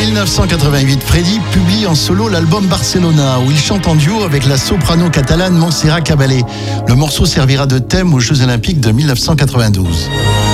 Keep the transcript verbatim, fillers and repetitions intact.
neuf cent quatre-vingt-huit, Freddy publie en solo l'album Barcelona, où il chante en duo avec la soprano catalane Montserrat Caballé. Le morceau servira de thème aux Jeux Olympiques de mille neuf cent quatre-vingt-douze.